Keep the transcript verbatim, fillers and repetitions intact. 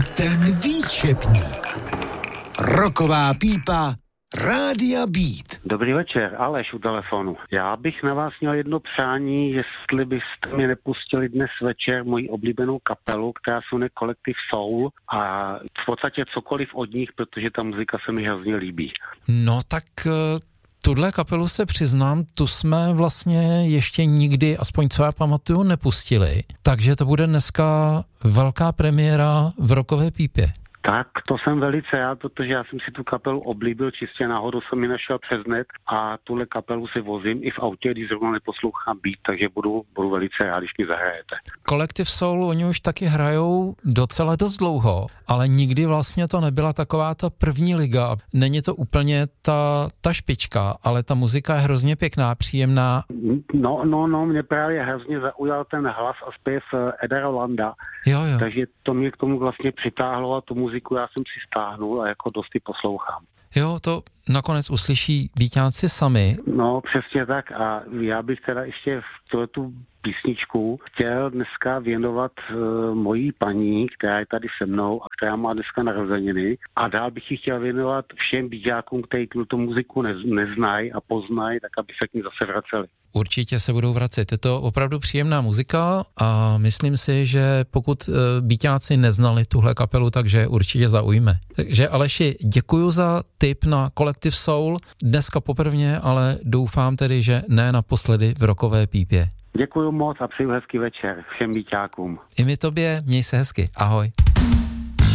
ten výčepník. Roková pípa Rádia Beat. Dobrý večer, Aleš u telefonu. Já bych na vás měl jedno přání, jestli byste mi nepustili dnes večer moji oblíbenou kapelu, která se jmenuje Collective Soul, a v podstatě cokoliv od nich, protože ta muzika se mi hrozně líbí. No tak tuhle kapelu se přiznám, tu jsme vlastně ještě nikdy, aspoň co já pamatuju, nepustili. Takže to bude dneska velká premiéra v Rokové pípě. Tak, to jsem velice rád, protože já jsem si tu kapelu oblíbil, čistě náhodou jsem ji našel přes net a tuhle kapelu si vozím i v autě, když zrovna neposlouchám beat, takže budu, budu velice rád, když mi zahrajete. Collective Soul, oni už taky hrajou docela dost dlouho, ale nikdy vlastně to nebyla taková ta první liga. Není to úplně ta, ta špička, ale ta muzika je hrozně pěkná, příjemná. No, no, no, mě právě hrozně zaujal ten hlas a zpěv Eda Rolanda, jo, jo. Takže to mě k tomu vlastně přitáhlo a tu muziku já jsem si stáhnul a jako dosti poslouchám. Jo, to nakonec uslyší Víťáci sami. No, přesně tak, a já bych teda ještě v tu písničku chtěl dneska věnovat uh, mojí paní, která je tady se mnou a která má dneska narozeniny, a dál bych ji chtěl věnovat všem bíďákům, kteří tuto muziku nez, neznají a poznají, tak aby se k ní zase vraceli. Určitě se budou vracet. Je to opravdu příjemná muzika a myslím si, že pokud uh, bíťáci neznali tuhle kapelu, takže určitě zaujme. Takže Aleši, děkuju za tip na Collective Soul. Dneska poprvně, ale doufám tedy, že ne naposledy v Rokové pípě. Děkuju moc a přeju hezký večer všem bíťákům. I my tobě, měj se hezky. Ahoj.